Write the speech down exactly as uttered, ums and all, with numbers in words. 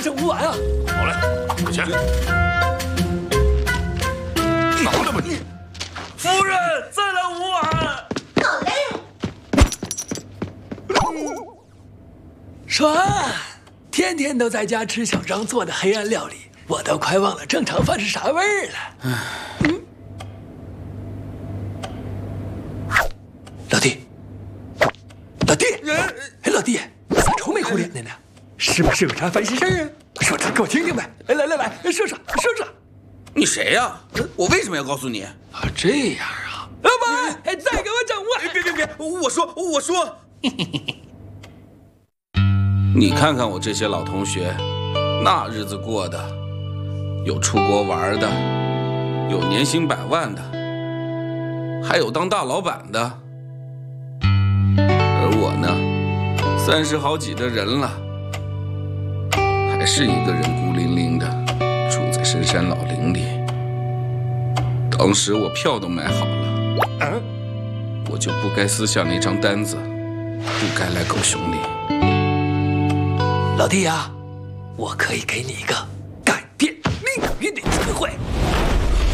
剩五万啊！ 好嘞，给钱。拿来吧你！ 夫人，再来五碗。 好嘞。 说，天天都在家吃小张做的黑暗料理，我都快忘了正常饭是啥味儿了。嗯，老弟，老弟，哎，老弟，你咋愁眉苦脸的呢？是不是有啥烦心事儿啊？说出来给我听听呗！来来来来，说说说说。 你谁呀？我为什么要告诉你？ 啊，这样啊！老板，哎，再给我整碗！ 别别别！我说我说。你看看我这些老同学，那日子过的，有出国玩的，有年薪百万的，还有当大老板的。而我呢，三十好几的人了，还是一个人孤零零的住在深山老林里。当时我票都买好了， 嗯， 我就不该撕下那张单子，不该来狗熊里。 老弟呀，我可以给你一个改变命运的机会。